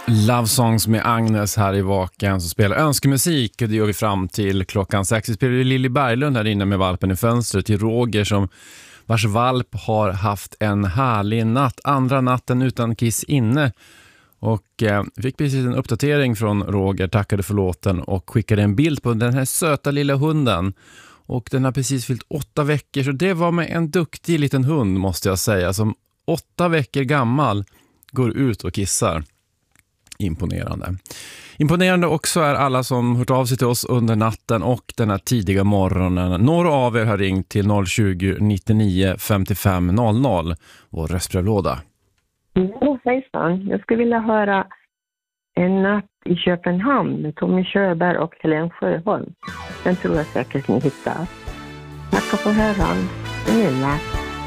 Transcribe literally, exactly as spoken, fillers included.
Love Songs med Agnes här i Vaken, som spelar önskemusik, och det gör vi fram till klockan sex. Vi spelar Lilly Berglund här inne med valpen i fönstret till Roger, som vars valp har haft en härlig natt, andra natten utan kiss inne. Och eh, fick precis en uppdatering från Roger, tackade för låten och skickade en bild på den här söta lilla hunden. Och den har precis fyllt åtta veckor, så det var med en duktig liten hund, måste jag säga, som åtta veckor gammal går ut och kissar. Imponerande. Imponerande också är alla som hört av sig till oss under natten och den här tidiga morgonen. Några av er har ringt till noll tjugo, nittionio, femtiofem noll noll, vår röstbrevlåda. Ja, hejsan. Jag skulle vilja höra En natt i Köpenhamn med Tommy Körberg och Helen Sjöholm. Den tror jag säkert ni hittar. Tackar på höran. Snälla.